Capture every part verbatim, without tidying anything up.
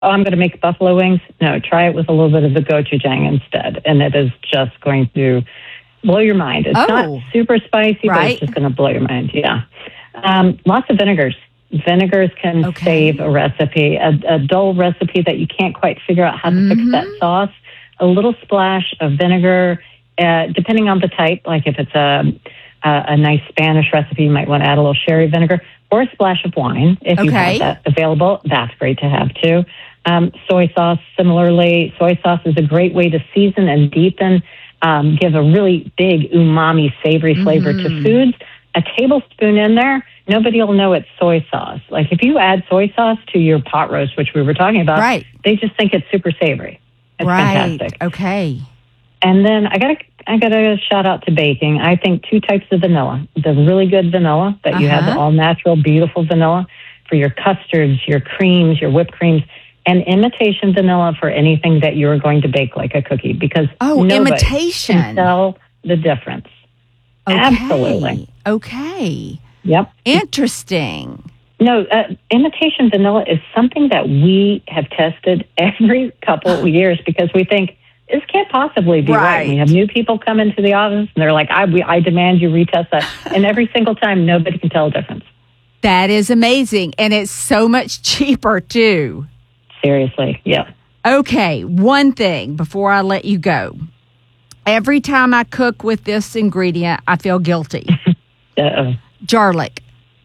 oh, I'm going to make buffalo wings. No, try it with a little bit of the gochujang instead. And it is just going to blow your mind. It's oh, not super spicy, right. but it's just going to blow your mind. Yeah. Um, lots of vinegars. Vinegars can okay. save a recipe. A, a dull recipe that you can't quite figure out how to mm-hmm. fix that sauce. A little splash of vinegar, uh, depending on the type. Like if it's a, a, a nice Spanish recipe, you might want to add a little sherry vinegar or a splash of wine. If okay. you have that available, that's great to have too. Um, soy sauce, similarly, soy sauce is a great way to season and deepen, um, give a really big umami, savory flavor mm. to foods. A tablespoon in there, nobody will know it's soy sauce. Like if you add soy sauce to your pot roast, which we were talking about, right. they just think it's super savory. It's right. fantastic. Okay. And then I gotta, I gotta shout out to baking. I think two types of vanilla: the really good vanilla that you uh-huh. have, the all natural, beautiful vanilla for your custards, your creams, your whipped creams, and imitation vanilla for anything that you're going to bake, like a cookie. Because oh, nobody imitation can tell the difference. Okay. Absolutely. Okay. Yep. Interesting. No, uh, imitation vanilla is something that we have tested every couple of years because we think this can't possibly be right. right. We have new people come into the office and they're like, I, we, I demand you retest that. And every single time, nobody can tell the difference. That is amazing. And it's so much cheaper, too. Seriously. Yeah. Okay. One thing before I let you go. Every time I cook with this ingredient, I feel guilty. Uh-oh. Garlic.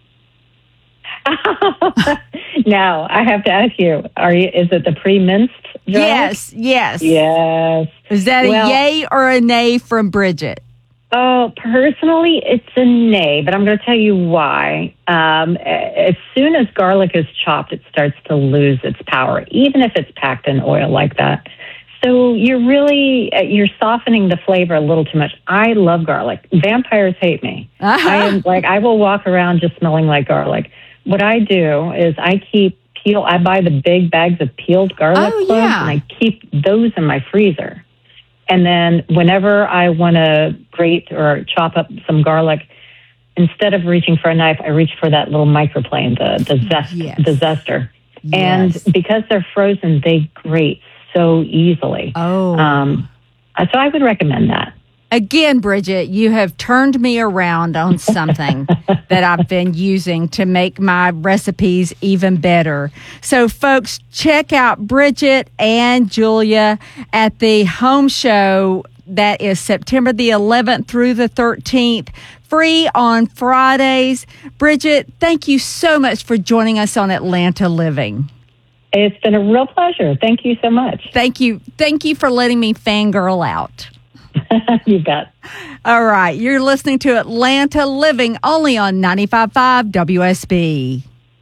Now, I have to ask you, are you, is it the pre-minced garlic? Yes, yes. Yes. Is that well, a yay or a nay from Bridget? Oh, personally, it's a nay, but I'm going to tell you why. Um, as soon as garlic is chopped, it starts to lose its power, even if it's packed in oil like that. So you're really, you're softening the flavor a little too much. I love garlic. Vampires hate me. Uh-huh. I am like, I will walk around just smelling like garlic. What I do is I keep peel, I buy the big bags of peeled garlic oh, cloves, yeah. and I keep those in my freezer. And then whenever I want to grate or chop up some garlic, instead of reaching for a knife, I reach for that little microplane, the, the zest, yes. the zester. Yes. And because they're frozen, they grate so easily. Oh. Um, so I would recommend that. Again, Bridget, you have turned me around on something that I've been using to make my recipes even better. So, folks, check out Bridget and Julia at the home show that is September the eleventh through the thirteenth, free on Fridays. Bridget, thank you so much for joining us on Atlanta Living. It's been a real pleasure. Thank you so much. Thank you. Thank you for letting me fangirl out. You bet. All right. You're listening to Atlanta Living only on ninety-five point five W S B.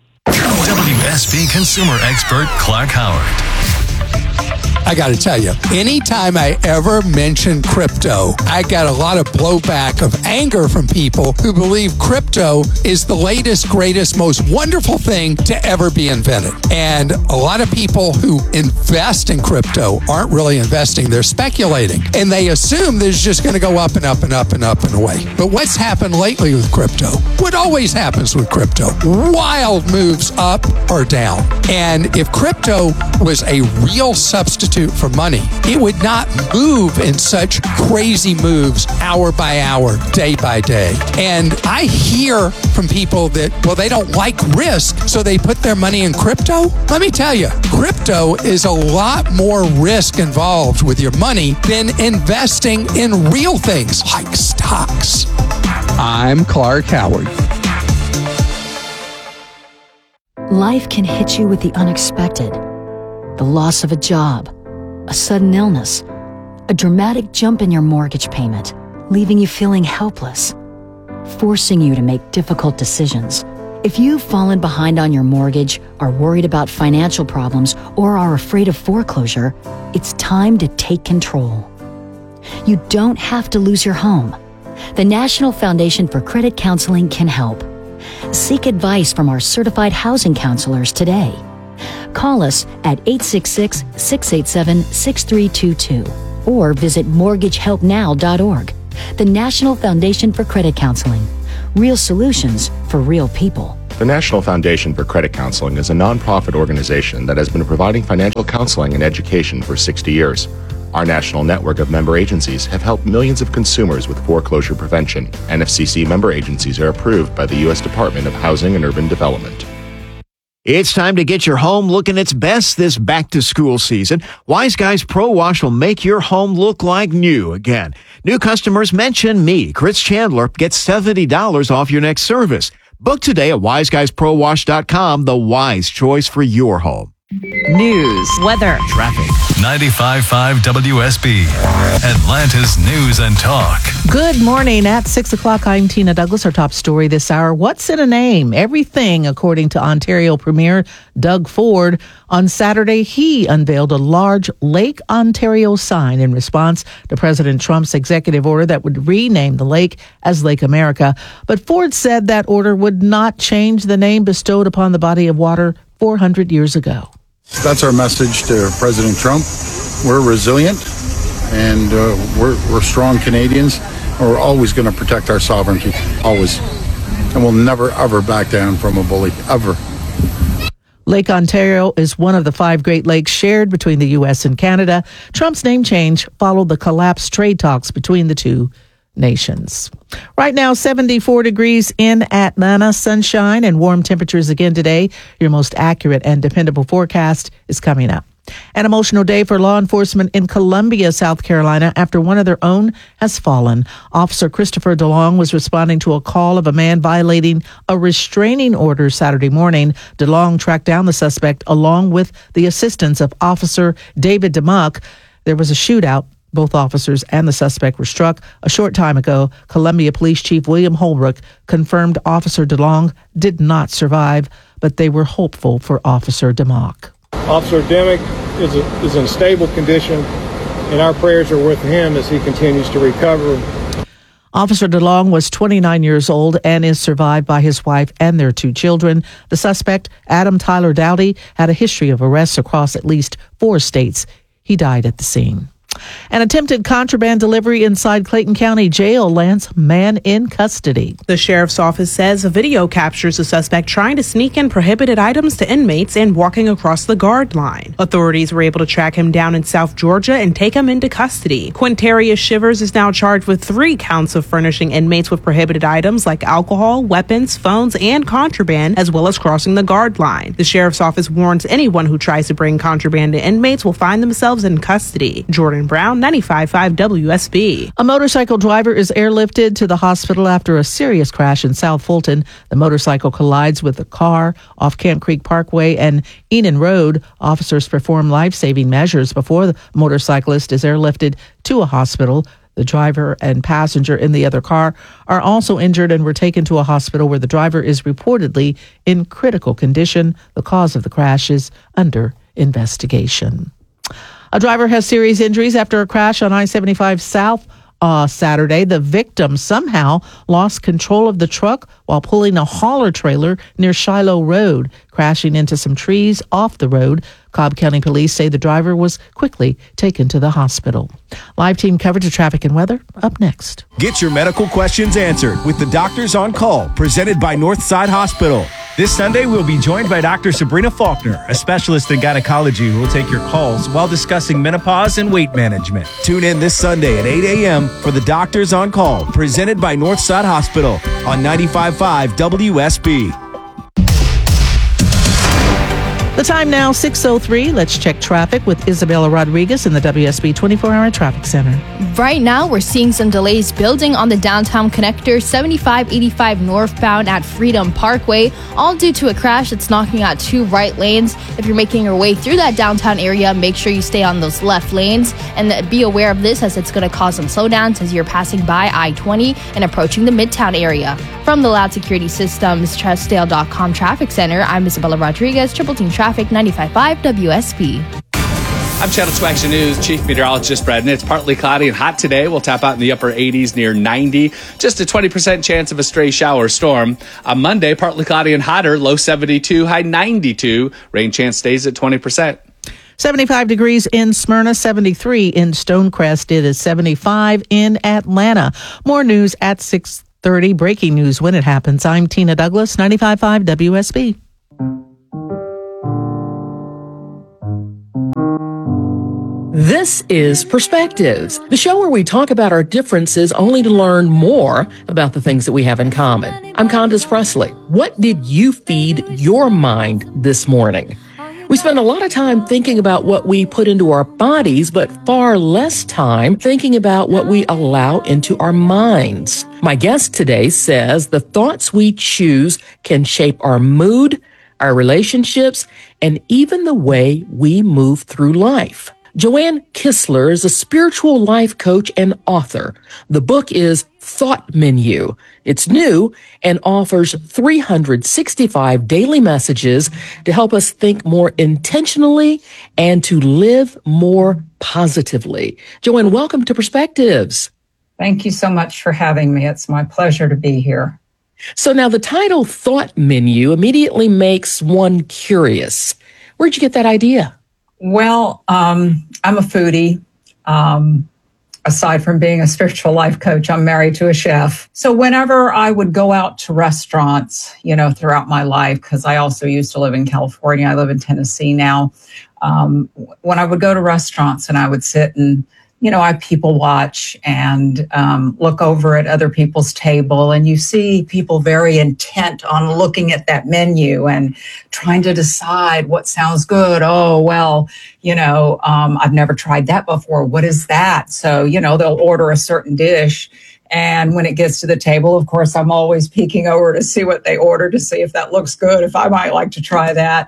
W S B consumer expert Clark Howard. I got to tell you, anytime I ever mention crypto, I got a lot of blowback of anger from people who believe crypto is the latest, greatest, most wonderful thing to ever be invented. And a lot of people who invest in crypto aren't really investing, they're speculating. And they assume that it's just going to go up and up and up and up and away. But what's happened lately with crypto? What always happens with crypto? Wild moves up or down. And if crypto was a real substitute for money, it would not move in such crazy moves hour by hour, day by day. And I hear from people that, well, they don't like risk, so they put their money in crypto. Let me tell you, crypto is a lot more risk involved with your money than investing in real things like stocks. I'm Clark Howard. Life can hit you with the unexpected. The loss of a job, a sudden illness, a dramatic jump in your mortgage payment, leaving you feeling helpless, forcing you to make difficult decisions. If you've fallen behind on your mortgage, are worried about financial problems, or are afraid of foreclosure, it's time to take control. You don't have to lose your home. The National Foundation for Credit Counseling can help. Seek advice from our certified housing counselors today. Call us at eight six six, six eight seven, six three two two or visit mortgage help now dot org. The National Foundation for Credit Counseling. Real solutions for real people. The National Foundation for Credit Counseling is a nonprofit organization that has been providing financial counseling and education for sixty years. Our national network of member agencies have helped millions of consumers with foreclosure prevention. N F C C member agencies are approved by the U S Department of Housing and Urban Development. It's time to get your home looking its best this back-to-school season. Wise Guys Pro Wash will make your home look like new again. New customers mention me, Chris Chandler, get seventy dollars off your next service. Book today at wise guys pro wash dot com, the wise choice for your home. News, weather, traffic. ninety-five point five W S B, Atlanta's News and Talk. Good morning. At six o'clock, I'm Tina Douglas. Our top story this hour. What's in a name? Everything, according to Ontario Premier Doug Ford. On Saturday, he unveiled a large Lake Ontario sign in response to President Trump's executive order that would rename the lake as Lake America. But Ford said that order would not change the name bestowed upon the body of water four hundred years ago. That's our message to President Trump. We're resilient, and uh, we're, we're strong Canadians. And we're always going to protect our sovereignty, always. And we'll never, ever back down from a bully, ever. Lake Ontario is one of the five Great Lakes shared between the U S and Canada. Trump's name change followed the collapsed trade talks between the two nations. Right now, seventy-four degrees in Atlanta, sunshine and warm temperatures again today. Your most accurate and dependable forecast is coming up. An emotional day for law enforcement in Columbia, South Carolina, after one of their own has fallen. Officer Christopher DeLong was responding to a call of a man violating a restraining order Saturday morning. DeLong tracked down the suspect along with the assistance of Officer David DeMuck. There was a shootout. Both officers and the suspect were struck. A short time ago, Columbia Police Chief William Holbrook confirmed Officer DeLong did not survive, but they were hopeful for Officer DeMuck. Officer Demick is, a, is in stable condition, and our prayers are with him as he continues to recover. Officer DeLong was twenty-nine years old and is survived by his wife and their two children. The suspect, Adam Tyler Dowdy, had a history of arrests across at least four states. He died at the scene. An attempted contraband delivery inside Clayton County Jail lands man in custody. The sheriff's office says a video captures a suspect trying to sneak in prohibited items to inmates and walking across the guard line. Authorities were able to track him down in South Georgia and take him into custody. Quintarius Shivers is now charged with three counts of furnishing inmates with prohibited items like alcohol, weapons, phones, and contraband, as well as crossing the guard line. The sheriff's office warns anyone who tries to bring contraband to inmates will find themselves in custody. Jordan Brown, ninety-five point five W S B. A motorcycle driver is airlifted to the hospital after a serious crash in South Fulton. The motorcycle collides with a car off Camp Creek Parkway and Enon Road. Officers perform life-saving measures before the motorcyclist is airlifted to a hospital. The driver and passenger in the other car are also injured and were taken to a hospital where the driver is reportedly in critical condition. The cause of the crash is under investigation. A driver has serious injuries after a crash on I seventy-five South uh, Saturday. The victim somehow lost control of the truck while pulling a hauler trailer near Shiloh Road, crashing into some trees off the road. Cobb County Police say the driver was quickly taken to the hospital. Live team coverage of traffic and weather up next. Get your medical questions answered with the Doctors on Call, presented by Northside Hospital. This Sunday, we'll be joined by Doctor Sabrina Faulkner, a specialist in gynecology who will take your calls while discussing menopause and weight management. Tune in this Sunday at eight a.m. for the Doctors on Call, presented by Northside Hospital on ninety-five point five W S B. The time now, six oh three. Let's check traffic with Isabella Rodriguez in the W S B twenty-four hour Traffic Center. Right now, we're seeing some delays building on the downtown connector seventy-five eighty-five northbound at Freedom Parkway, all due to a crash that's knocking out two right lanes. If you're making your way through that downtown area, make sure you stay on those left lanes and be aware of this, as it's going to cause some slowdowns as you're passing by I twenty and approaching the Midtown area. From the Loud Security Systems Trustdale dot com Traffic Center, I'm Isabella Rodriguez, Triple Team Traffic, ninety-five point five W S B. I'm Channel two Action News Chief Meteorologist Brad. It's partly cloudy and hot today. We'll tap out in the upper eighties near ninety. Just a twenty percent chance of a stray shower or storm. On Monday, partly cloudy and hotter, low seventy-two, high ninety-two. Rain chance stays at twenty percent. seventy-five degrees in Smyrna, seventy-three in Stonecrest. It is seventy-five in Atlanta. More news at six thirty. Breaking news when it happens. I'm Tina Douglas, ninety-five point five W S B. This is Perspectives, the show where we talk about our differences only to learn more about the things that we have in common. I'm Candace Presley. What did you feed your mind this morning? We spend a lot of time thinking about what we put into our bodies, but far less time thinking about what we allow into our minds. My guest today says the thoughts we choose can shape our mood, our relationships, and even the way we move through life. Joanne Kistler is a spiritual life coach and author. The book is Thought Menu. It's new and offers three hundred sixty-five daily messages to help us think more intentionally and to live more positively. Joanne, welcome to Perspectives. Thank you so much for having me. It's my pleasure to be here. So now the title Thought Menu immediately makes one curious. Where'd you get that idea? Well, um, I'm a foodie. Um, aside from being a spiritual life coach, I'm married to a chef. So whenever I would go out to restaurants, you know, throughout my life, because I also used to live in California, I live in Tennessee now. Um, when I would go to restaurants and I would sit and, you know, I people watch and um, look over at other people's table, and you see people very intent on looking at that menu and trying to decide what sounds good. Oh, well, you know, um, I've never tried that before. What is that? So, you know, they'll order a certain dish. And when it gets to the table, of course, I'm always peeking over to see what they order, to see if that looks good, if I might like to try that.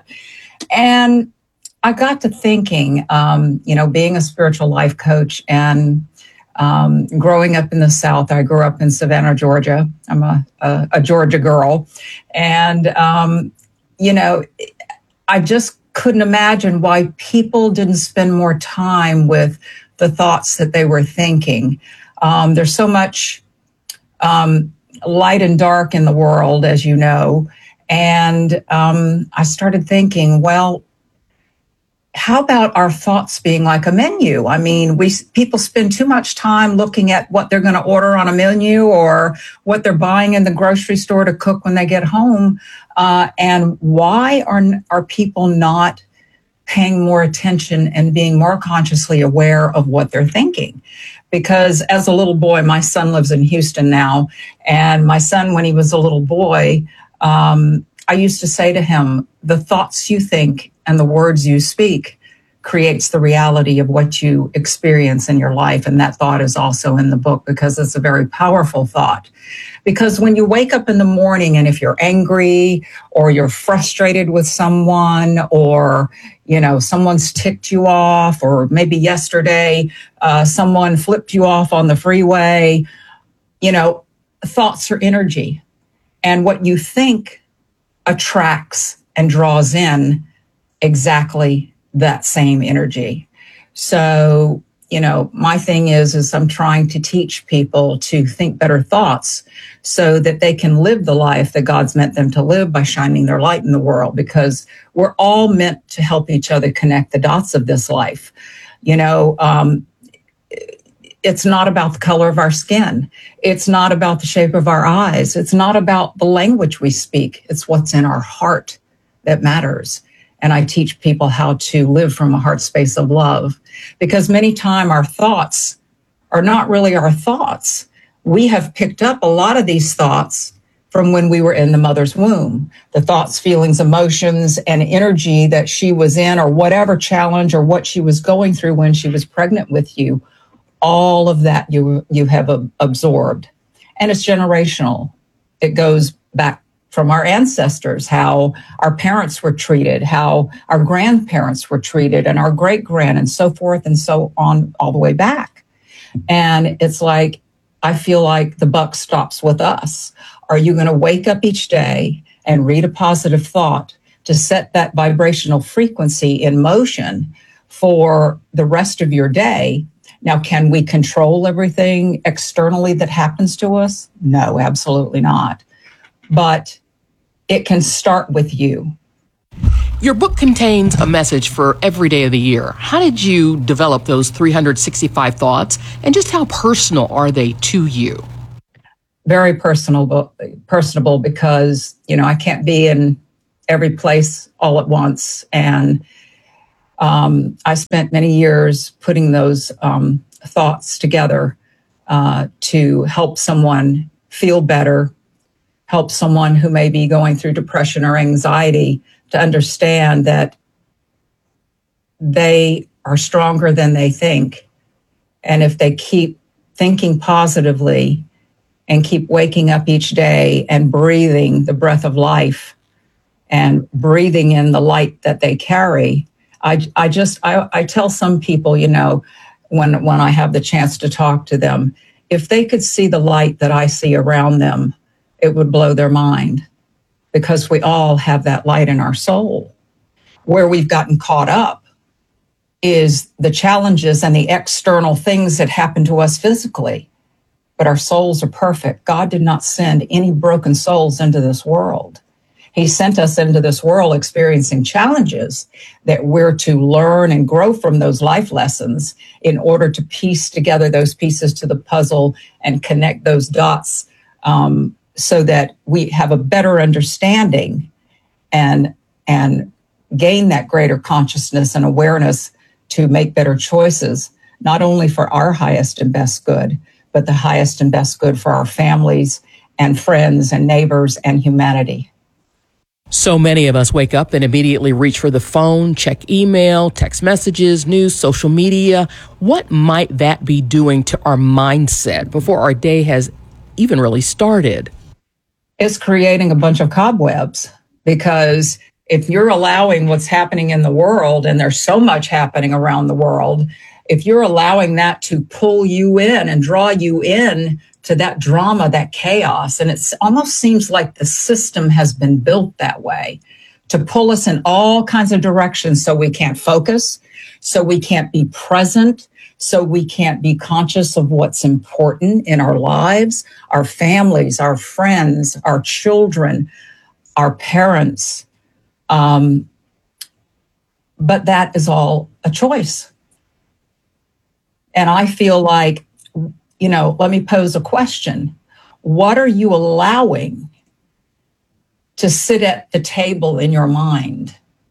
And I got to thinking, um, you know, being a spiritual life coach and um, growing up in the South, I grew up in Savannah, Georgia. I'm a, a, a Georgia girl. And, um, you know, I just couldn't imagine why people didn't spend more time with the thoughts that they were thinking. Um, there's so much um, light and dark in the world, as you know. And um, I started thinking, well, how about our thoughts being like a menu? I mean, we people spend too much time looking at what they're going to order on a menu or what they're buying in the grocery store to cook when they get home. Uh, and why are, are people not paying more attention and being more consciously aware of what they're thinking? Because as a little boy, my son lives in Houston now, and my son, when he was a little boy, um, I used to say to him, the thoughts you think and the words you speak creates the reality of what you experience in your life. And that thought is also in the book because it's a very powerful thought. Because when you wake up in the morning and if you're angry or you're frustrated with someone or, you know, someone's ticked you off, or maybe yesterday uh, someone flipped you off on the freeway, you know, thoughts are energy. And what you think attracts and draws in exactly that same energy. So, you know, my thing is, is I'm trying to teach people to think better thoughts so that they can live the life that God's meant them to live by shining their light in the world, because we're all meant to help each other connect the dots of this life. You know, um, it's not about the color of our skin. It's not about the shape of our eyes. It's not about the language we speak. It's what's in our heart that matters. And I teach people how to live from a heart space of love, because many times our thoughts are not really our thoughts. We have picked up a lot of these thoughts from when we were in the mother's womb. The thoughts, feelings, emotions, and energy that she was in, or whatever challenge or what she was going through when she was pregnant with you, all of that you you have absorbed. And it's generational. It goes back from our ancestors, how our parents were treated, how our grandparents were treated, and our great-grand, and so forth and so on, all the way back. And it's like, I feel like the buck stops with us. Are you going to wake up each day and read a positive thought to set that vibrational frequency in motion for the rest of your day? Now, can we control everything externally that happens to us? No, absolutely not. But it can start with you. Your book contains a message for every day of the year. How did you develop those three hundred sixty-five thoughts, and just how personal are they to you? very personable, personable because, you know, I can't be in every place all at once. And um, I spent many years putting those um, thoughts together uh, to help someone feel better, help someone who may be going through depression or anxiety to understand that they are stronger than they think. And if they keep thinking positively and keep waking up each day and breathing the breath of life and breathing in the light that they carry, I, I just, I, I tell some people, you know, when, when I have the chance to talk to them, if they could see the light that I see around them, it would blow their mind, because we all have that light in our soul. Where we've gotten caught up is the challenges and the external things that happen to us physically. But our souls are perfect. God did not send any broken souls into this world. He sent us into this world experiencing challenges that we're to learn and grow from those life lessons in order to piece together those pieces to the puzzle and connect those dots um, so that we have a better understanding and, and gain that greater consciousness and awareness to make better choices, not only for our highest and best good, but the highest and best good for our families and friends and neighbors and humanity. So many of us wake up and immediately reach for the phone, check email, text messages, news, social media. What might that be doing to our mindset before our day has even really started? It's creating a bunch of cobwebs, because if you're allowing what's happening in the world, and there's so much happening around the world, if you're allowing that to pull you in and draw you in to that drama, that chaos, and it almost seems like the system has been built that way to pull us in all kinds of directions, so we can't focus, so we can't be present, so we can't be conscious of what's important in our lives, our families, our friends, our children, our parents. Um, but that is all a choice. And I feel like, you know, let me pose a question. What are you allowing to sit at the table in your mind?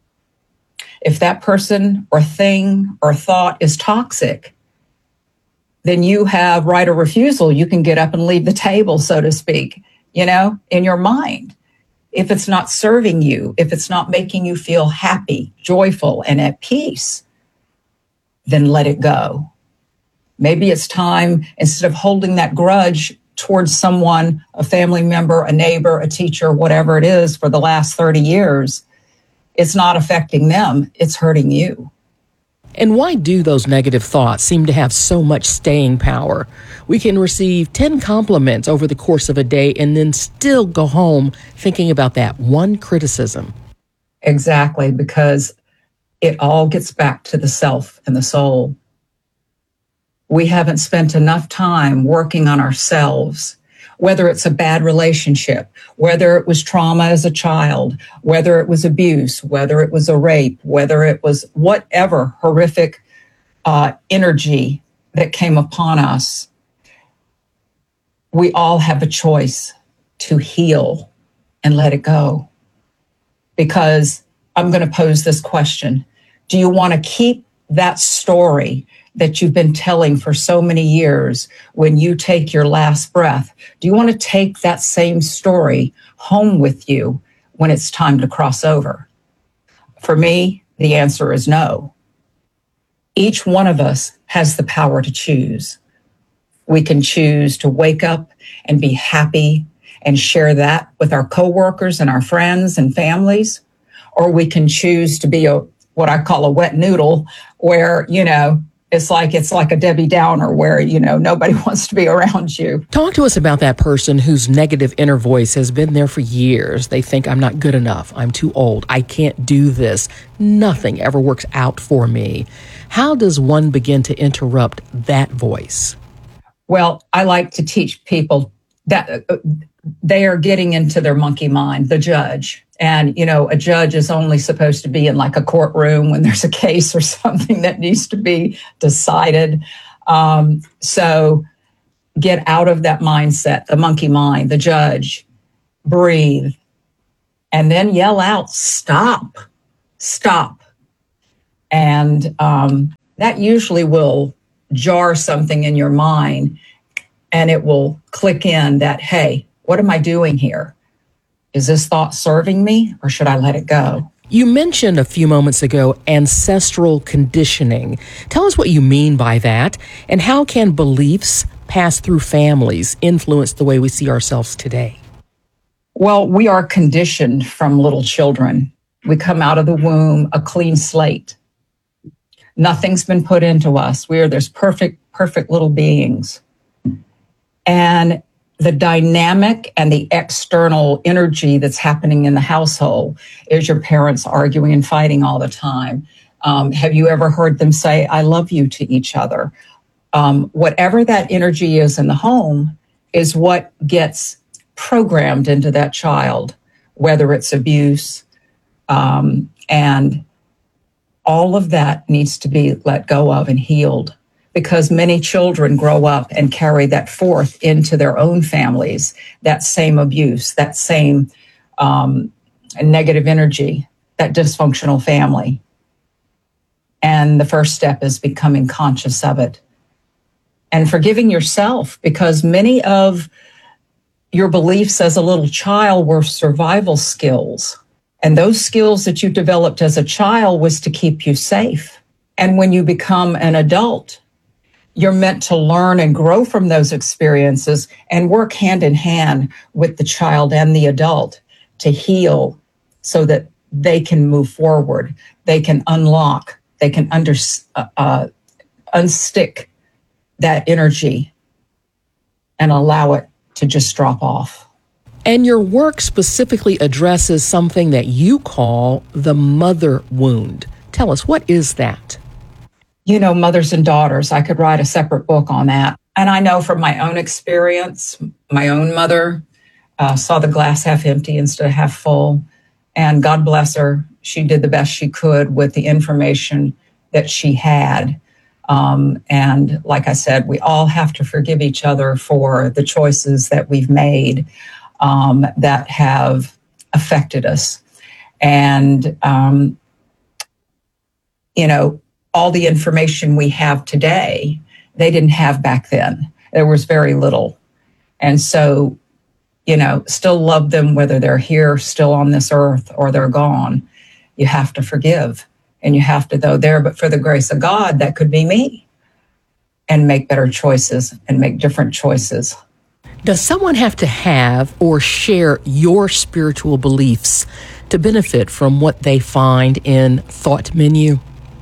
If that person or thing or thought is toxic, then you have right of refusal. You can get up and leave the table, so to speak, you know, in your mind. If it's not serving you, if it's not making you feel happy, joyful, and at peace, then let it go. Maybe it's time, instead of holding that grudge towards someone, a family member, a neighbor, a teacher, whatever it is, for the last thirty years, it's not affecting them, it's hurting you. And why do those negative thoughts seem to have so much staying power? We can receive ten compliments over the course of a day and then still go home thinking about that one criticism. Exactly, because it all gets back to the self and the soul. We haven't spent enough time working on ourselves, whether it's a bad relationship, whether it was trauma as a child, whether it was abuse, whether it was a rape, whether it was whatever horrific uh, energy that came upon us. We all have a choice to heal and let it go. Because I'm going to pose this question. Do you want to keep that story that you've been telling for so many years when you take your last breath? Do you want to take that same story home with you when it's time to cross over? For me, the answer is no. Each one of us has the power to choose. We can choose to wake up and be happy and share that with our coworkers and our friends and families, or we can choose to be a what I call a wet noodle, where, you know, It's like it's like a Debbie Downer where, you know, nobody wants to be around you. Talk to us about that person whose negative inner voice has been there for years. They think, I'm not good enough. I'm too old. I can't do this. Nothing ever works out for me. How does one begin to interrupt that voice? Well, I like to teach people that uh, they are getting into their monkey mind, the judge. And, you know, a judge is only supposed to be in like a courtroom when there's a case or something that needs to be decided. Um, so get out of that mindset, the monkey mind, the judge, breathe, and then yell out, stop, stop. And um, that usually will jar something in your mind, and it will click in that, hey, what am I doing here? Is this thought serving me, or should I let it go? You mentioned a few moments ago ancestral conditioning. Tell us what you mean by that, and how can beliefs passed through families influence the way we see ourselves today? Well, we are conditioned from little children. We come out of the womb a clean slate. Nothing's been put into us. We are this perfect, perfect little beings. And the dynamic and the external energy that's happening in the household is your parents arguing and fighting all the time. Um, have you ever heard them say, I love you to each other? Um, whatever that energy is in the home is what gets programmed into that child, whether it's abuse. Um, and all of that needs to be let go of and healed, because many children grow up and carry that forth into their own families, that same abuse, that same um, negative energy, that dysfunctional family. And the first step is becoming conscious of it and forgiving yourself, because many of your beliefs as a little child were survival skills. And those skills that you developed as a child was to keep you safe. And when you become an adult, you're meant to learn and grow from those experiences and work hand in hand with the child and the adult to heal so that they can move forward. They can unlock, they can under, uh, unstick that energy and allow it to just drop off. And your work specifically addresses something that you call the mother wound. Tell us, what is that? You know, mothers and daughters, I could write a separate book on that. And I know from my own experience, my own mother uh, saw the glass half empty instead of half full. And God bless her, she did the best she could with the information that she had. Um, and like I said, we all have to forgive each other for the choices that we've made um, that have affected us. And, um, you know, all the information we have today, they didn't have back then. There was very little. And so, you know, still love them, whether they're here still on this earth or they're gone. You have to forgive, and you have to go there. But for the grace of God, that could be me, and make better choices and make different choices. Does someone have to have or share your spiritual beliefs to benefit from what they find in Thought Menu?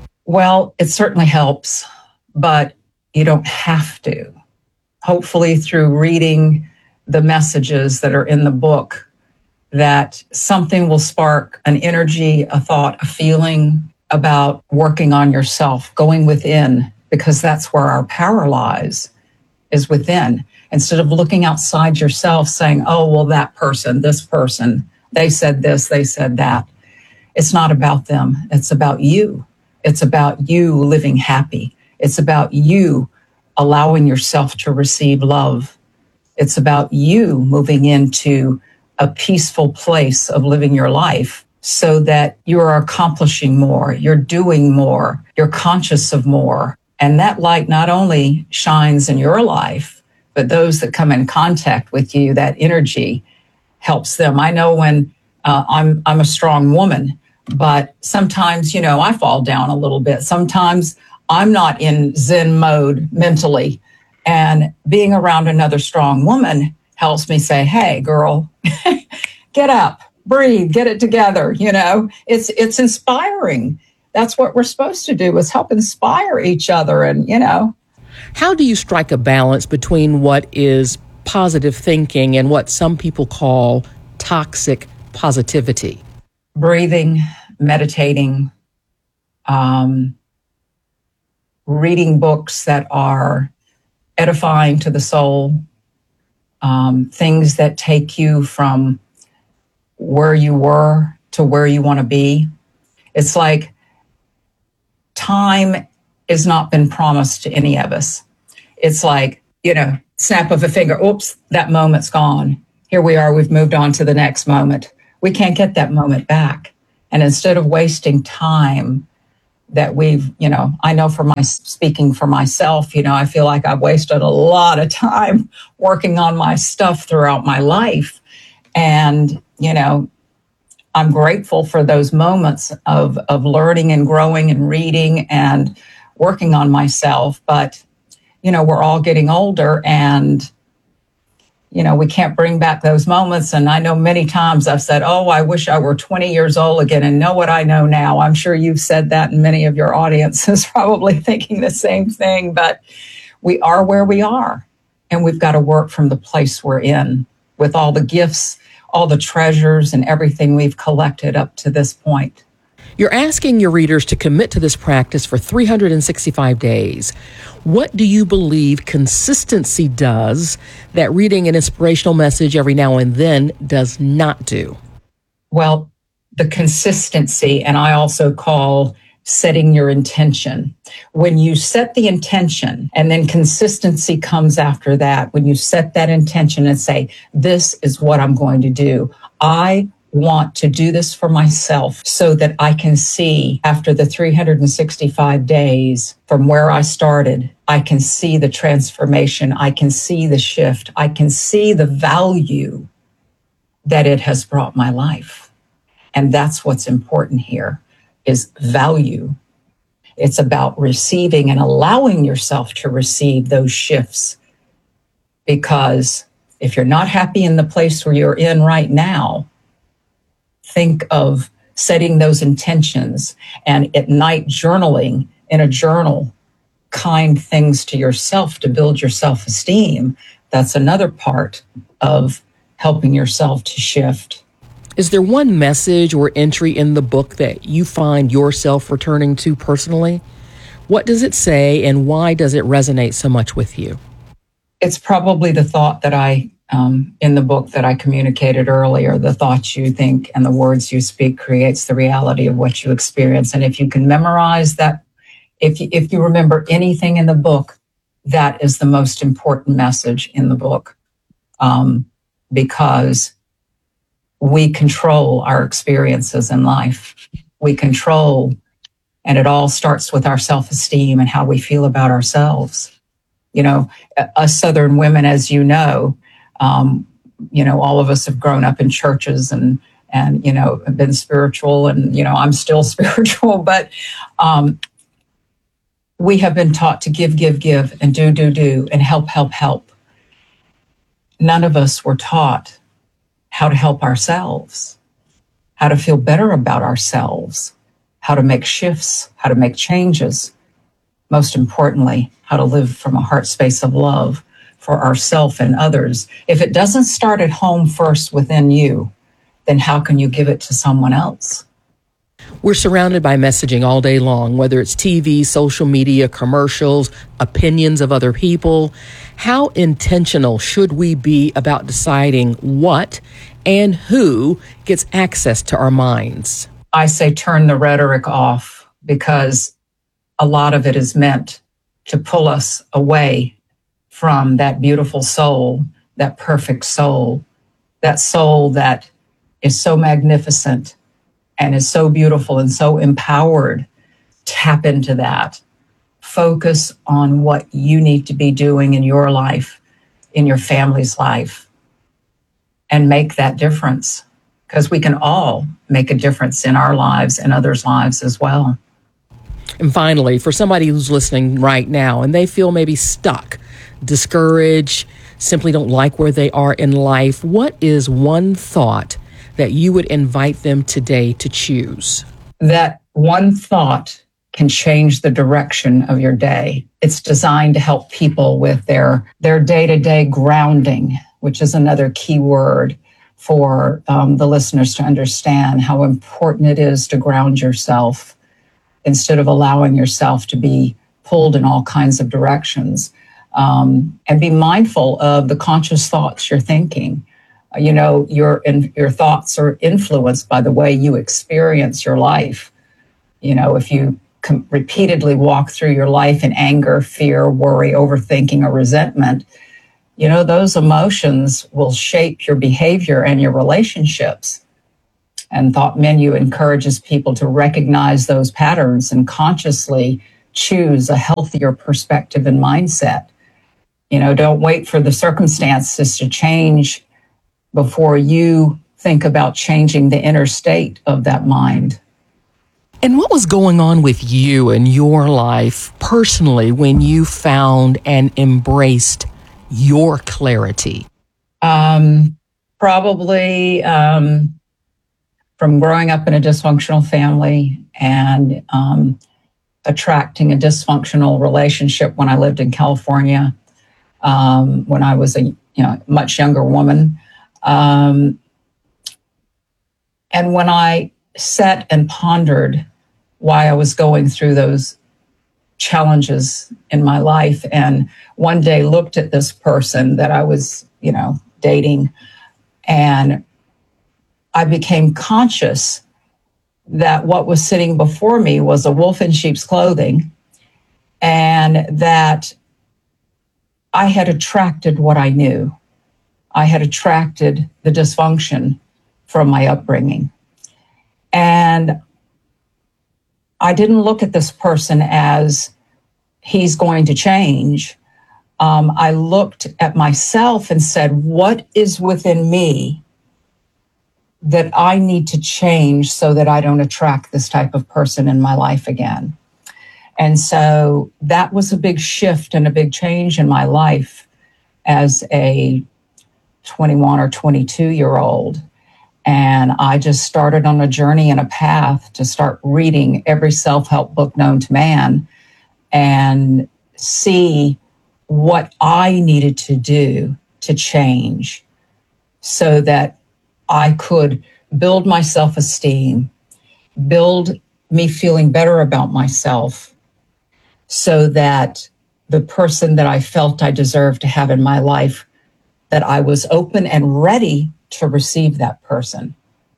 Well, it certainly helps, but you don't have to. Hopefully through reading the messages that are in the book, that something will spark an energy, a thought, a feeling about working on yourself, going within, because that's where our power lies, is within. Instead of looking outside yourself saying, oh, well, that person, this person, they said this, they said that. It's not about them. It's about you. It's about you living happy. It's about you allowing yourself to receive love. It's about you moving into a peaceful place of living your life so that you're accomplishing more, you're doing more, you're conscious of more. And that light not only shines in your life, but those that come in contact with you, that energy helps them. I know when uh, I'm I'm a strong woman, but sometimes, you know, I fall down a little bit. Sometimes I'm not in Zen mode mentally, and being around another strong woman helps me say, hey, girl, get up, breathe, get it together. You know, it's it's inspiring. That's what we're supposed to do, is help inspire each other. And, you know. How do you strike a balance between what is positive thinking and what some people call toxic positivity? Breathing, meditating, um, reading books that are edifying to the soul, um, things that take you from where you were to where you want to be. It's like time has not been promised to any of us. It's like, you know, snap of a finger, oops, that moment's gone. Here we are, we've moved on to the next moment. We can't get that moment back. And instead of wasting time that we've, you know, I know for my, speaking for myself, you know, I feel like I've wasted a lot of time working on my stuff throughout my life. And, you know, I'm grateful for those moments of, of learning and growing and reading and working on myself. But, you know, we're all getting older and, you know, we can't bring back those moments. And I know many times I've said, oh, I wish I were twenty years old again and know what I know now. I'm sure you've said that, and many of your audience is probably thinking the same thing. But we are where we are, and we've got to work from the place we're in with all the gifts, all the treasures, and everything we've collected up to this point. You're asking your readers to commit to this practice for three hundred sixty-five days. What do you believe consistency does that reading an inspirational message every now and then does not do? Well, the consistency, and I also call setting your intention. When you set the intention and then consistency comes after that, when you set that intention and say, this is what I'm going to do. I want to do this for myself so that I can see after the three hundred sixty-five days from where I started, I can see the transformation. I can see the shift. I can see the value that it has brought my life. And that's what's important here is value. It's about receiving and allowing yourself to receive those shifts. Because if you're not happy in the place where you're in right now, think of setting those intentions and at night journaling in a journal, kind things to yourself to build your self-esteem. That's another part of helping yourself to shift. Is there one message or entry in the book that you find yourself returning to personally? What does it say and why does it resonate so much with you? It's probably the thought that I Um, in the book that I communicated earlier, the thoughts you think and the words you speak creates the reality of what you experience. And if you can memorize that, if you, if you remember anything in the book, that is the most important message in the book, um, because we control our experiences in life. We control, and it all starts with our self-esteem and how we feel about ourselves. You know, us Southern women, as you know, Um, you know, all of us have grown up in churches and, and, you know, have been spiritual and, you know, I'm still spiritual, but um, we have been taught to give, give, give and do, do, do and help, help, help. None of us were taught how to help ourselves, how to feel better about ourselves, how to make shifts, how to make changes. Most importantly, how to live from a heart space of love for ourselves and others. If it doesn't start at home first within you, then how can you give it to someone else? We're surrounded by messaging all day long, whether it's T V, social media, commercials, opinions of other people. How intentional should we be about deciding what and who gets access to our minds? I say turn the rhetoric off, because a lot of it is meant to pull us away from that beautiful soul, that perfect soul, that soul that is so magnificent and is so beautiful and so empowered. Tap into that. Focus on what you need to be doing in your life, in your family's life, and make that difference, because we can all make a difference in our lives and others' lives as well. And finally, for somebody who's listening right now and they feel maybe stuck, discouraged, simply don't like where they are in life, what is one thought that you would invite them today to choose? That one thought can change the direction of your day. It's designed to help people with their, their day-to-day grounding, which is another key word for um, the listeners to understand how important it is to ground yourself instead of allowing yourself to be pulled in all kinds of directions. Um, and be mindful of the conscious thoughts you're thinking. Uh, you know, your in, your thoughts are influenced by the way you experience your life. You know, if you com- repeatedly walk through your life in anger, fear, worry, overthinking, or resentment, you know, those emotions will shape your behavior and your relationships. And Thought Menu encourages people to recognize those patterns and consciously choose a healthier perspective and mindset. You know, don't wait for the circumstances to change before you think about changing the inner state of that mind. And what was going on with you in your life personally when you found and embraced your clarity? Um, probably um, from growing up in a dysfunctional family and um, attracting a dysfunctional relationship when I lived in California, um, when I was a you know much younger woman. Um, and when I sat and pondered why I was going through those challenges in my life, and one day looked at this person that I was, you know, dating, and I became conscious that what was sitting before me was a wolf in sheep's clothing, and that I had attracted what I knew. I had attracted the dysfunction from my upbringing. And I didn't look at this person as he's going to change. Um, I looked at myself and said, what is within me that I need to change so that I don't attract this type of person in my life again? And so that was a big shift and a big change in my life as a twenty-one or twenty-two year old. And I just started on a journey and a path to start reading every self-help book known to man and see what I needed to do to change so that I could build my self-esteem, build me feeling better about myself, so that the person that I felt I deserved to have in my life, that I was open and ready to receive that person.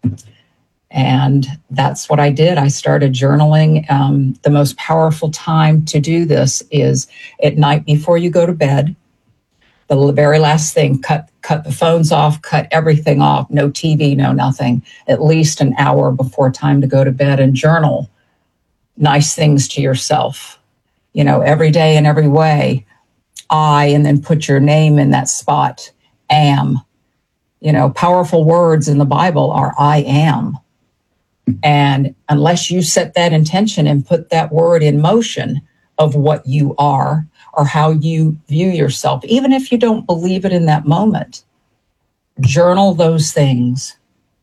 And that's what I did. I started journaling. Um, the most powerful time to do this is at night before you go to bed. The very last thing, cut cut the phones off, cut everything off, no T V, no nothing, at least an hour before time to go to bed, and journal nice things to yourself. You know, every day in every way, I, and then put your name in that spot, am. You know, powerful words in the Bible are I am. And unless you set that intention and put that word in motion of what you are or how you view yourself, even if you don't believe it in that moment, journal those things.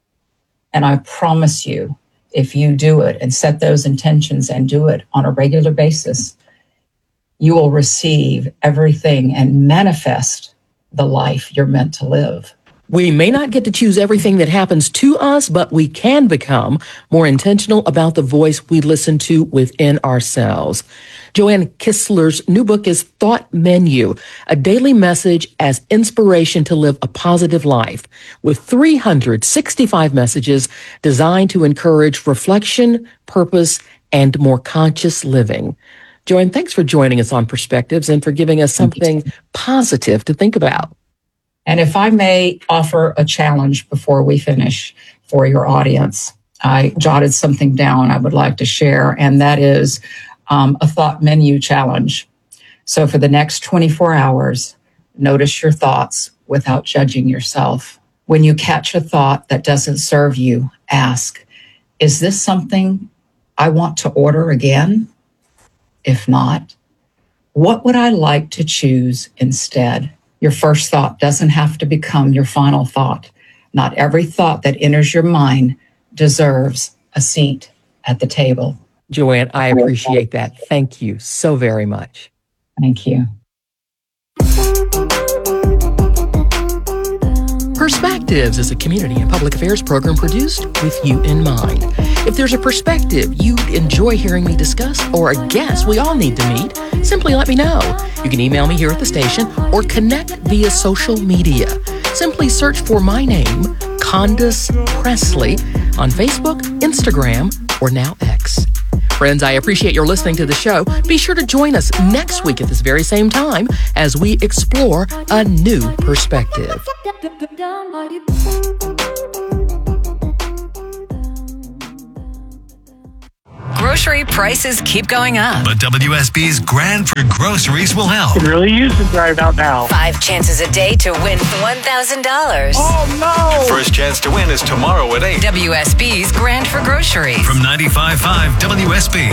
And I promise you, if you do it and set those intentions and do it on a regular basis, you will receive everything and manifest the life you're meant to live. We may not get to choose everything that happens to us, but we can become more intentional about the voice we listen to within ourselves. Joanne Kistler's new book is Thought Menu, a daily message as inspiration to live a positive life, with three hundred sixty-five messages designed to encourage reflection, purpose, and more conscious living. Joanne, thanks for joining us on Perspectives and for giving us something positive to think about. And if I may offer a challenge before we finish for your audience, I jotted something down I would like to share, and that is um, a thought menu challenge. So for the next twenty-four hours, notice your thoughts without judging yourself. When you catch a thought that doesn't serve you, ask, is this something I want to order again? If not, what would I like to choose instead? Your first thought doesn't have to become your final thought. Not every thought that enters your mind deserves a seat at the table. Joanne, I appreciate that. Thank you so very much. Thank you. Perspectives is a community and public affairs program produced with you in mind. If there's a perspective you'd enjoy hearing me discuss or a guest we all need to meet, simply let me know. You can email me here at the station or connect via social media. Simply search for my name, Condace Pressley, on Facebook, Instagram, or now X. Friends, I appreciate your listening to the show. Be sure to join us next week at this very same time as we explore a new perspective. Grocery prices keep going up. But W S B's Grand for Groceries will help. You really use the drive out now. Five chances a day to win one thousand dollars. Oh, no! First chance to win is tomorrow at eight. W S B's Grand for Groceries. From ninety-five point five W S B.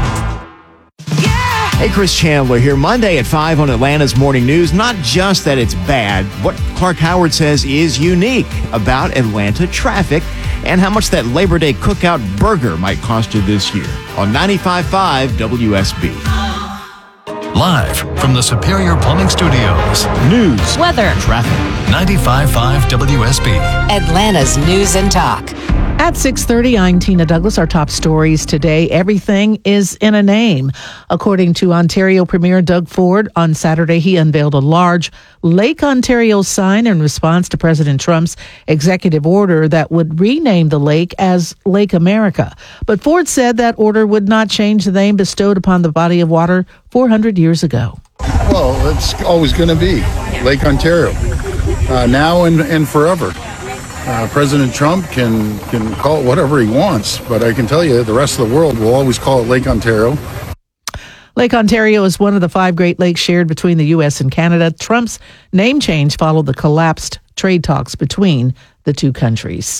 Hey, Chris Chandler here. Monday at five on Atlanta's Morning News. Not just that it's bad, what Clark Howard says is unique about Atlanta traffic and how much that Labor Day cookout burger might cost you this year on ninety-five point five W S B. Live from the Superior Plumbing Studios. News, weather, traffic. ninety-five point five W S B. Atlanta's News and Talk. At six thirty, I'm Tina Douglas. Our top stories today. Everything is in a name. According to Ontario Premier Doug Ford, on Saturday he unveiled a large Lake Ontario sign in response to President Trump's executive order that would rename the lake as Lake America. But Ford said that order would not change the name bestowed upon the body of water four hundred years ago. Well, it's always going to be Lake Ontario, uh, now and, and forever. Uh, President Trump can, can call it whatever he wants, but I can tell you the rest of the world will always call it Lake Ontario. Lake Ontario is one of the five Great Lakes shared between the U S and Canada. Trump's name change followed the collapsed trade talks between the two countries.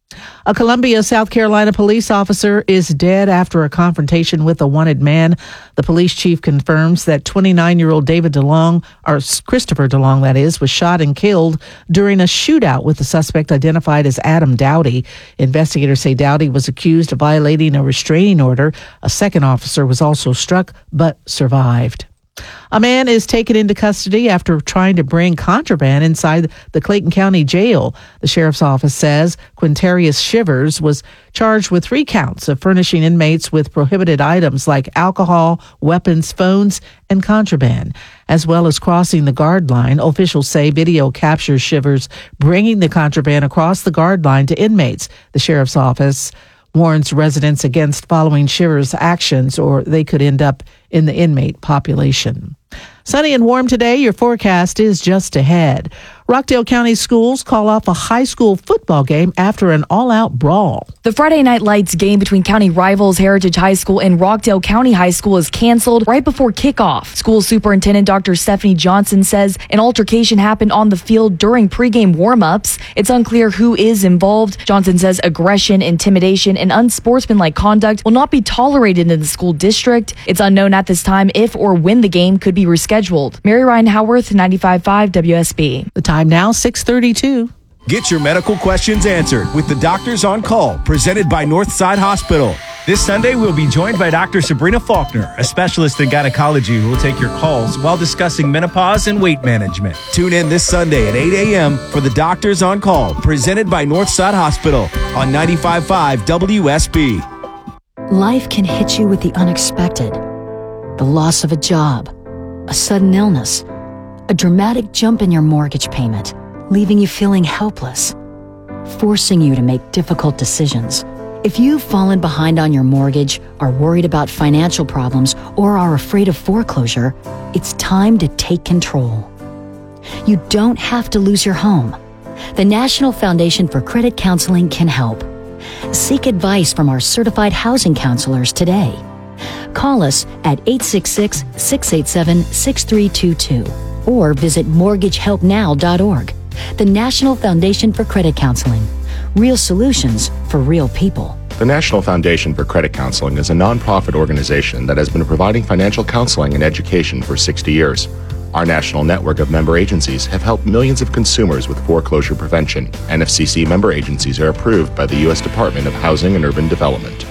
A Columbia, South Carolina police officer is dead after a confrontation with a wanted man. The police chief confirms that twenty-nine-year-old David DeLong, or Christopher DeLong, that is, was shot and killed during a shootout with the suspect identified as Adam Dowdy. Investigators say Dowdy was accused of violating a restraining order. A second officer was also struck but survived. A man is taken into custody after trying to bring contraband inside the Clayton County Jail. The sheriff's office says Quintarius Shivers was charged with three counts of furnishing inmates with prohibited items like alcohol, weapons, phones, and contraband, as well as crossing the guard line. Officials say video captures Shivers bringing the contraband across the guard line to inmates. The sheriff's office warns residents against following Shivers' actions or they could end up in the inmate population. Sunny and warm today. Your forecast is just ahead. Rockdale County schools call off a high school football game after an all-out brawl. The Friday Night Lights game between county rivals Heritage High School and Rockdale County High School is canceled right before kickoff. School Superintendent Doctor Stephanie Johnson says an altercation happened on the field during pregame warm-ups. It's unclear who is involved. Johnson says aggression, intimidation, and unsportsmanlike conduct will not be tolerated in the school district. It's unknown at this time if or when the game could be rescheduled. Mary Ryan Howarth, ninety-five point five W S B. The time now, six thirty-two. Get your medical questions answered with the Doctors on Call, presented by Northside Hospital. This Sunday, we'll be joined by Doctor Sabrina Faulkner, a specialist in gynecology who will take your calls while discussing menopause and weight management. Tune in this Sunday at eight a.m. for the Doctors on Call, presented by Northside Hospital on ninety-five point five W S B. Life can hit you with the unexpected. The loss of a job, a sudden illness, a dramatic jump in your mortgage payment, leaving you feeling helpless, forcing you to make difficult decisions. If you've fallen behind on your mortgage, are worried about financial problems, or are afraid of foreclosure, it's time to take control. You don't have to lose your home. The National Foundation for Credit Counseling can help. Seek advice from our certified housing counselors today. Call us at eight six six, six eight seven, six three two two or visit mortgage help now dot org. The National Foundation for Credit Counseling. Real solutions for real people. The National Foundation for Credit Counseling is a nonprofit organization that has been providing financial counseling and education for sixty years. Our national network of member agencies have helped millions of consumers with foreclosure prevention. N F C C member agencies are approved by the U S Department of Housing and Urban Development.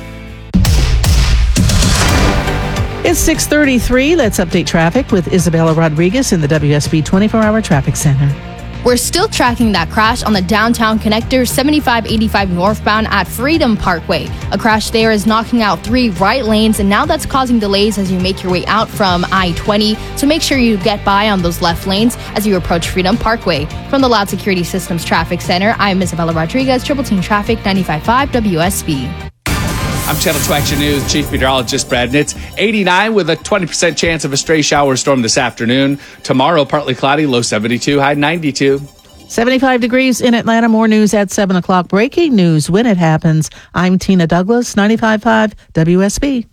It's six thirty-three. Let's update traffic with Isabella Rodriguez in the W S B twenty-four hour Traffic Center. We're still tracking that crash on the downtown connector seventy-five eighty-five northbound at Freedom Parkway. A crash there is knocking out three right lanes, and now that's causing delays as you make your way out from I twenty. So make sure you get by on those left lanes as you approach Freedom Parkway. From the Loud Security Systems Traffic Center, I'm Isabella Rodriguez, Triple Team Traffic, ninety-five point five W S B. I'm I'm Channel two Action News Chief Meteorologist Brad Nitz. eighty-nine with a twenty percent chance of a stray shower storm this afternoon. Tomorrow, partly cloudy, low seventy-two, high ninety-two. seventy-five degrees in Atlanta. More news at seven o'clock. Breaking news when it happens. I'm Tina Douglas, ninety-five point five W S B.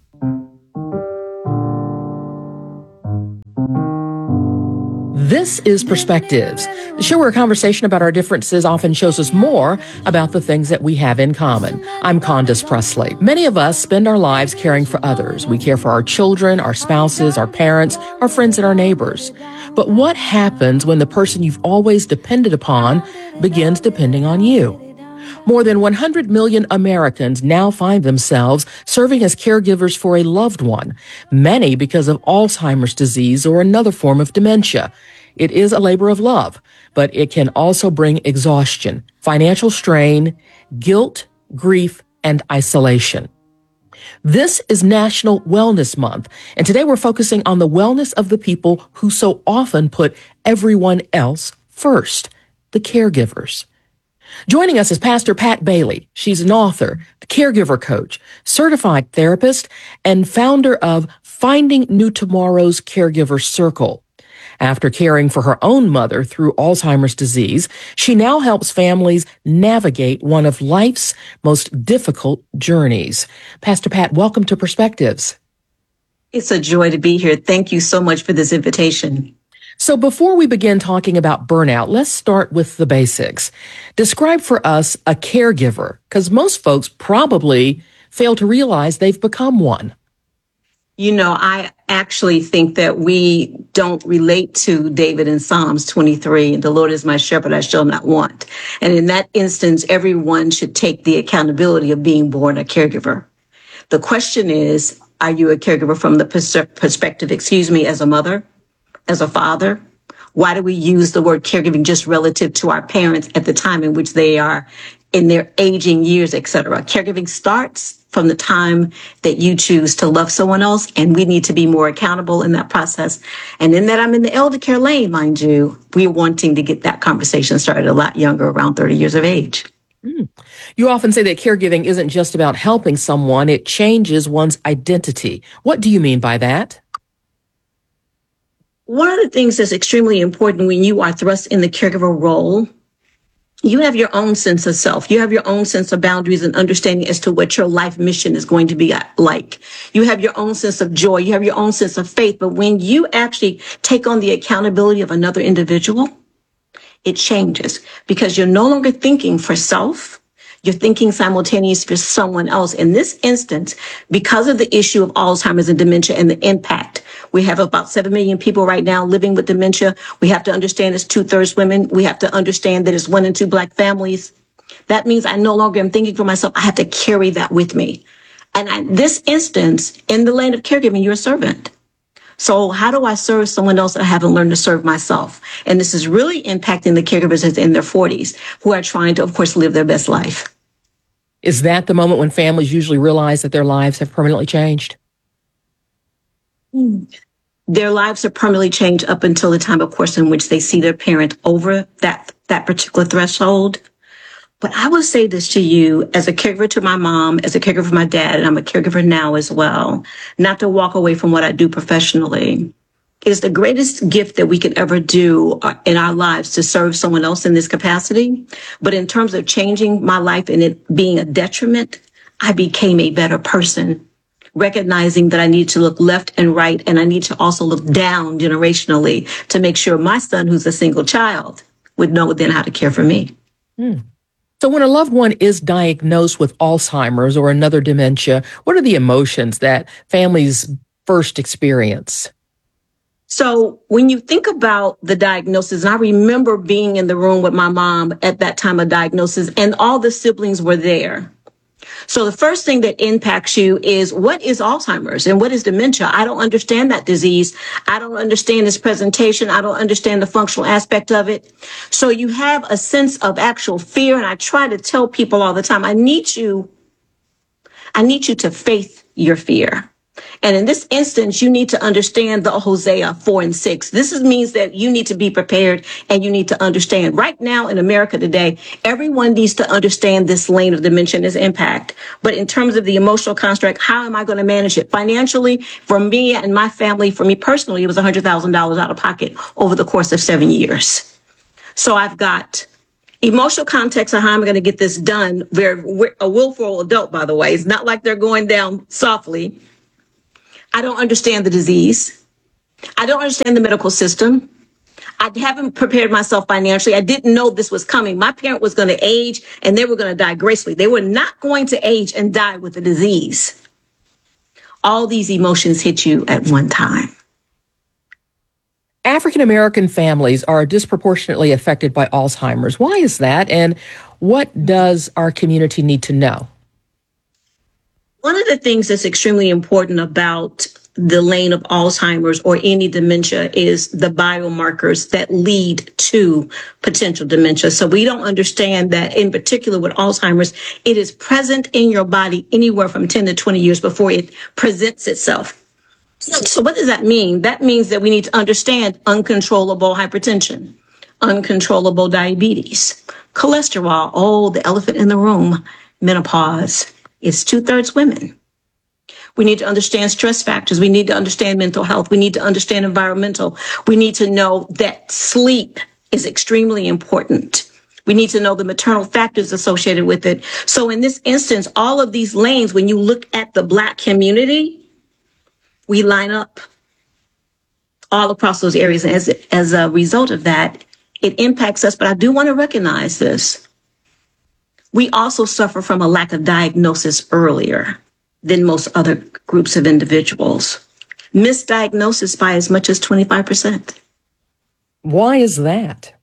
This is Perspectives, the show where a conversation about our differences often shows us more about the things that we have in common. I'm Candace Presley. Many of us spend our lives caring for others. We care for our children, our spouses, our parents, our friends, and our neighbors. But what happens when the person you've always depended upon begins depending on you? More than one hundred million Americans now find themselves serving as caregivers for a loved one, many because of Alzheimer's disease or another form of dementia. It is a labor of love, but it can also bring exhaustion, financial strain, guilt, grief, and isolation. This is National Wellness Month, and today we're focusing on the wellness of the people who so often put everyone else first, the caregivers. Joining us is Pastor Pat Bailey. She's an author, a caregiver coach, certified therapist, and founder of Finding New Tomorrow's Caregiver Circle. After caring for her own mother through Alzheimer's disease, she now helps families navigate one of life's most difficult journeys. Pastor Pat, welcome to Perspectives. It's a joy to be here. Thank you so much for this invitation. So before we begin talking about burnout, let's start with the basics. Describe for us a caregiver, because most folks probably fail to realize they've become one. You know, I actually think that we don't relate to David in Psalms twenty-three, the Lord is my shepherd, I shall not want. And in that instance, everyone should take the accountability of being born a caregiver. The question is, are you a caregiver from the pers- perspective, excuse me, as a mother, as a father? Why do we use the word caregiving just relative to our parents at the time in which they are in their aging years, et cetera? Caregiving starts from the time that you choose to love someone else, and we need to be more accountable in that process. And in that, I'm in the elder care lane, mind you. We're wanting to get that conversation started a lot younger, around thirty years of age. Mm. You often say that caregiving isn't just about helping someone, it changes one's identity. What do you mean by that? One of the things that's extremely important when you are thrust in the caregiver role, you have your own sense of self. You have your own sense of boundaries and understanding as to what your life mission is going to be like. You have your own sense of joy. You have your own sense of faith. But when you actually take on the accountability of another individual, it changes because you're no longer thinking for self. You're thinking simultaneously for someone else. In this instance, because of the issue of Alzheimer's and dementia and the impact, we have about seven million people right now living with dementia. We have to understand it's two-thirds women. We have to understand that it's one in two Black families. That means I no longer am thinking for myself. I have to carry that with me. And in this instance, in the land of caregiving, you're a servant. So how do I serve someone else that I haven't learned to serve myself? And this is really impacting the caregivers that's in their forties who are trying to, of course, live their best life. Is that the moment when families usually realize that their lives have permanently changed? Their lives are permanently changed up until the time, of course, in which they see their parent over that, that particular threshold. But I will say this to you as a caregiver to my mom, as a caregiver for my dad, and I'm a caregiver now as well, not to walk away from what I do professionally. It is the greatest gift that we can ever do in our lives to serve someone else in this capacity. But in terms of changing my life and it being a detriment, I became a better person, recognizing that I need to look left and right, and I need to also look down generationally to make sure my son, who's a single child, would know then how to care for me. Hmm. So when a loved one is diagnosed with Alzheimer's or another dementia, what are the emotions that families first experience? So when you think about the diagnosis, and I remember being in the room with my mom at that time of diagnosis, and all the siblings were there. So the first thing that impacts you is, what is Alzheimer's and what is dementia? I don't understand that disease. I don't understand its presentation. I don't understand the functional aspect of it. So you have a sense of actual fear. And I try to tell people all the time, I need you, I need you to faith your fear. And in this instance, you need to understand the Hosea four and six. This is, means that you need to be prepared and you need to understand. Right now in America today, everyone needs to understand this lane of dementia and its impact. But in terms of the emotional construct, how am I going to manage it? Financially, for me and my family, for me personally, it was one hundred thousand dollars out of pocket over the course of seven years. So I've got emotional context of how I'm going to get this done. Very, a willful adult, by the way. It's not like they're going down softly. I don't understand the disease. I don't understand the medical system. I haven't prepared myself financially. I didn't know this was coming. My parent was going to age and they were going to die gracefully. They were not going to age and die with a disease. All these emotions hit you at one time. African American families are disproportionately affected by Alzheimer's. Why is that? And what does our community need to know? One of the things that's extremely important about the lane of Alzheimer's or any dementia is the biomarkers that lead to potential dementia. So we don't understand that in particular with Alzheimer's, it is present in your body anywhere from ten to twenty years before it presents itself. So what does that mean? That means that we need to understand uncontrollable hypertension, uncontrollable diabetes, cholesterol, oh, the elephant in the room, menopause. It's two-thirds women. We need to understand stress factors. We need to understand mental health. We need to understand environmental. We need to know that sleep is extremely important. We need to know the maternal factors associated with it. So in this instance, all of these lanes, when you look at the Black community, we line up all across those areas. As, as a result of that, it impacts us. But I do want to recognize this. We also suffer from a lack of diagnosis earlier than most other groups of individuals. Misdiagnosis by as much as twenty-five percent. Why is that?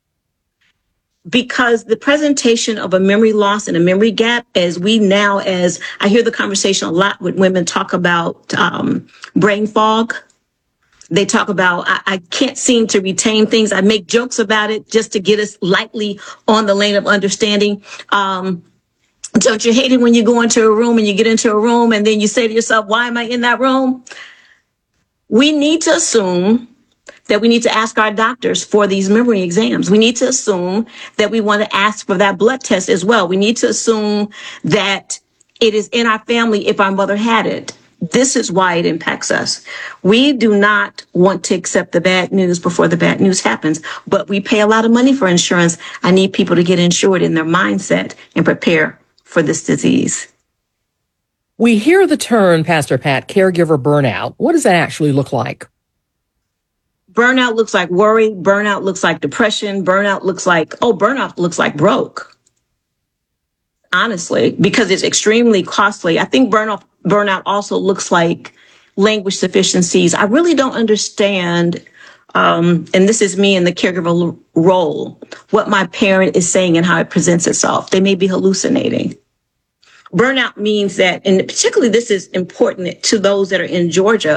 Because the presentation of a memory loss and a memory gap, as we now, as I hear the conversation a lot with women talk about um, brain fog. They talk about, I, I can't seem to retain things. I make jokes about it just to get us lightly on the lane of understanding. Um, don't you hate it when you go into a room and you get into a room and then you say to yourself, why am I in that room? We need to assume that we need to ask our doctors for these memory exams. We need to assume that we want to ask for that blood test as well. We need to assume that it is in our family if our mother had it. This is why it impacts us. We do not want to accept the bad news before the bad news happens, but we pay a lot of money for insurance. I need people to get insured in their mindset and prepare for this disease. We hear the term, Pastor Pat, caregiver burnout. What does that actually look like? Burnout looks like worry. Burnout looks like depression. Burnout looks like, oh, burnout looks like broke. Honestly, because it's extremely costly. I think burnout, burnout also looks like language deficiencies. I really don't understand, um, and this is me in the caregiver role, what my parent is saying and how it presents itself. They may be hallucinating. Burnout means that, and particularly this is important to those that are in Georgia,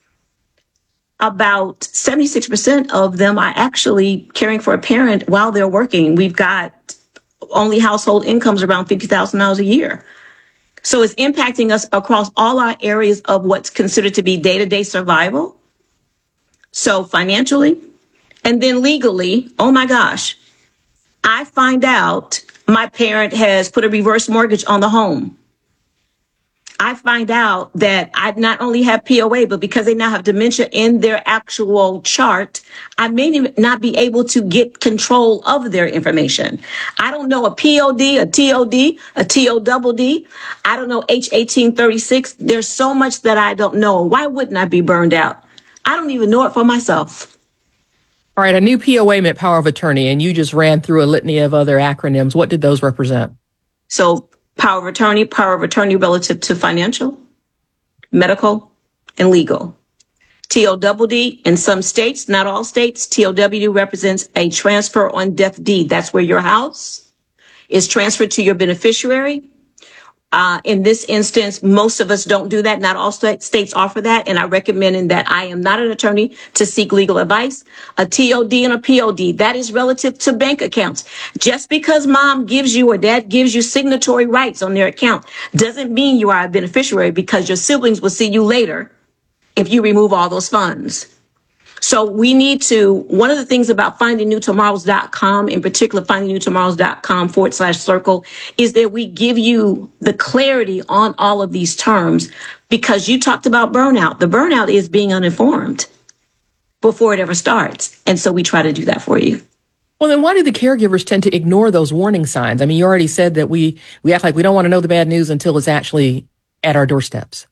about seventy-six percent of them are actually caring for a parent while they're working. We've got only household incomes around fifty thousand dollars a year. So it's impacting us across all our areas of what's considered to be day-to-day survival. So financially, and then legally, oh my gosh, I find out my parent has put a reverse mortgage on the home. I find out that I not only have P O A, but because they now have dementia in their actual chart, I may not be able to get control of their information. I don't know a P O D, a T O D, a T O double D. I don't know H eighteen thirty-six. There's so much that I don't know. Why wouldn't I be burned out? I don't even know it for myself. All right, a new P O A meant power of attorney, and you just ran through a litany of other acronyms. What did those represent? So power of attorney, power of attorney relative to financial, medical, and legal. T O double D in some states, not all states, T O W represents a transfer on death deed. That's where your house is transferred to your beneficiary. Uh, in this instance, most of us don't do that. Not all st- states offer that. And I recommend in that I am not an attorney to seek legal advice. A T O D and a P O D, that is relative to bank accounts. Just because mom gives you or dad gives you signatory rights on their account doesn't mean you are a beneficiary, because your siblings will see you later if you remove all those funds. So we need to, one of the things about finding new tomorrows dot com, in particular, finding new tomorrows dot com forward slash circle, is that we give you the clarity on all of these terms, because you talked about burnout. The burnout is being uninformed before it ever starts. And so we try to do that for you. Well, then why do the caregivers tend to ignore those warning signs? I mean, you already said that we, we act like we don't want to know the bad news until it's actually at our doorsteps.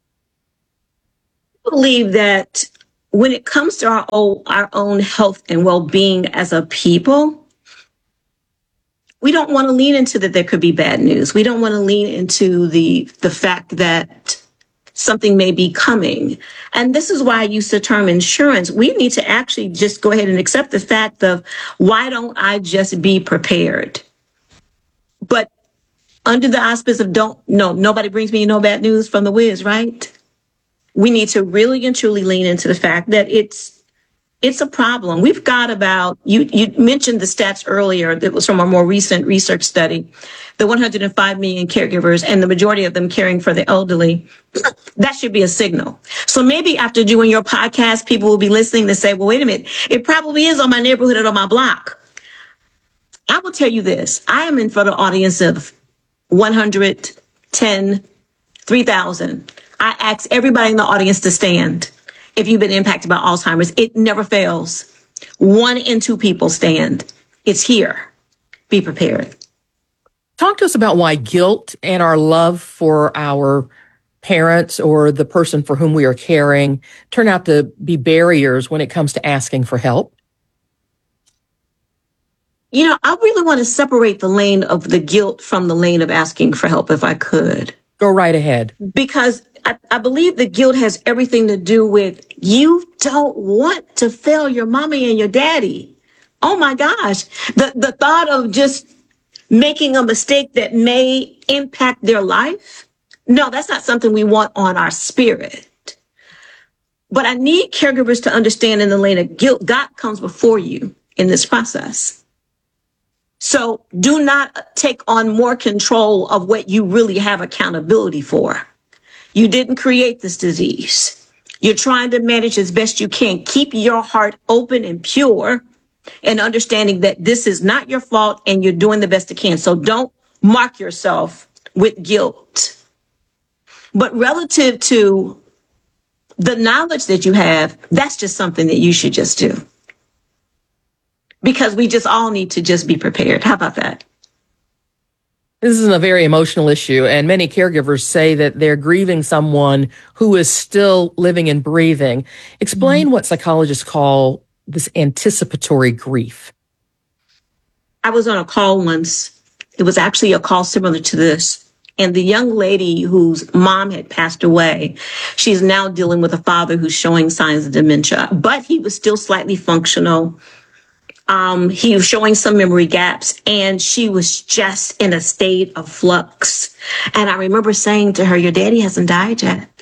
I believe that when it comes to our own, our own health and well-being as a people, we don't want to lean into that there could be bad news. We don't want to lean into the the fact that something may be coming. And this is why I use the term insurance. We need to actually just go ahead and accept the fact of, why don't I just be prepared? But under the auspice of don't, no, nobody brings me no bad news from the whiz, right? We need to really and truly lean into the fact that it's it's a problem. We've got about, you you mentioned the stats earlier that was from a more recent research study, the one hundred five million caregivers, and the majority of them caring for the elderly. That should be a signal. So maybe after doing your podcast, people will be listening to say, well, wait a minute, it probably is on my neighborhood and on my block. I will tell you this. I am in front of an audience of one hundred ten, three thousand. I ask everybody in the audience to stand if you've been impacted by Alzheimer's. It never fails. One in two people stand. It's here. Be prepared. Talk to us about why guilt and our love for our parents or the person for whom we are caring turn out to be barriers when it comes to asking for help. You know, I really want to separate the lane of the guilt from the lane of asking for help, if I could. Go right ahead. Because I, I believe the guilt has everything to do with, you don't want to fail your mommy and your daddy. Oh my gosh. The, the thought of just making a mistake that may impact their life. No, that's not something we want on our spirit. But I need caregivers to understand, in the lane of guilt, God comes before you in this process. So do not take on more control of what you really have accountability for. You didn't create this disease. You're trying to manage as best you can. Keep your heart open and pure, and understanding that this is not your fault and you're doing the best you can. So don't mark yourself with guilt. But relative to the knowledge that you have, that's just something that you should just do. Because we just all need to just be prepared. How about that? This is a very emotional issue, and many caregivers say that they're grieving someone who is still living and breathing. Explain mm-hmm. what psychologists call this anticipatory grief. I was on a call once. It was actually a call similar to this. And the young lady whose mom had passed away, she's now dealing with a father who's showing signs of dementia, but he was still slightly functional. Um, he was showing some memory gaps, and she was just in a state of flux. And I remember saying to her, your daddy hasn't died yet.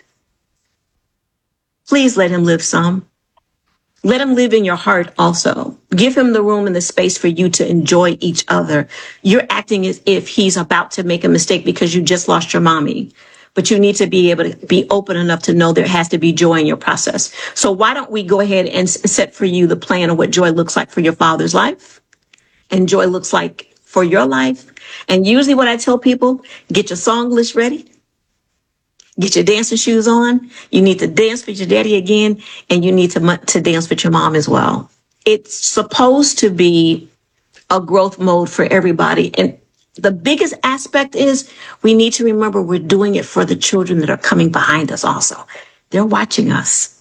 Please let him live some. Let him live in your heart also. Give him the room and the space for you to enjoy each other. You're acting as if he's about to make a mistake because you just lost your mommy. But you need to be able to be open enough to know there has to be joy in your process. So why don't we go ahead and set for you the plan of what joy looks like for your father's life and joy looks like for your life. And usually what I tell people, get your song list ready. Get your dancing shoes on. You need to dance with your daddy again, and you need to, to dance with your mom as well. It's supposed to be a growth mode for everybody. And the biggest aspect is we need to remember we're doing it for the children that are coming behind us also. They're watching us.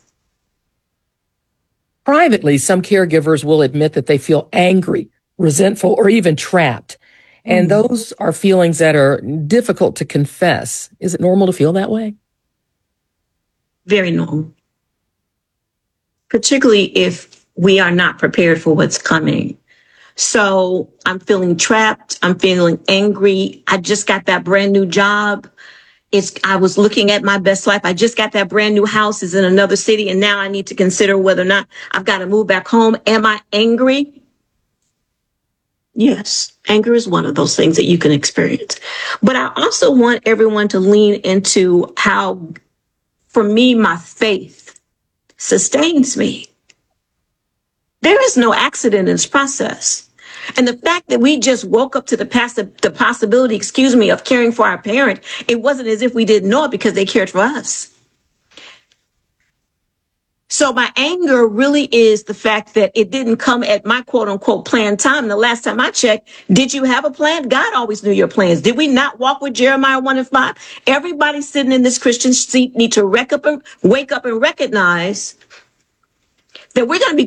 Privately, some caregivers will admit that they feel angry, resentful, or even trapped. And mm-hmm. those are feelings that are difficult to confess. Is it normal to feel that way? Very normal. Particularly if we are not prepared for what's coming. So I'm feeling trapped. I'm feeling angry. I just got that brand new job. It's, I was looking at my best life. I just got that brand new house. It's in another city. And now I need to consider whether or not I've got to move back home. Am I angry? Yes. Anger is one of those things that you can experience. But I also want everyone to lean into how, for me, my faith sustains me. There is no accident in this process. And the fact that we just woke up to the, past, the possibility, excuse me, of caring for our parent, it wasn't as if we didn't know it because they cared for us. So my anger really is the fact that it didn't come at my quote unquote planned time. The last time I checked, did you have a plan? God always knew your plans. Did we not walk with Jeremiah one and five? Everybody sitting in this Christian seat need to wake up and wake up and recognize that we're going to be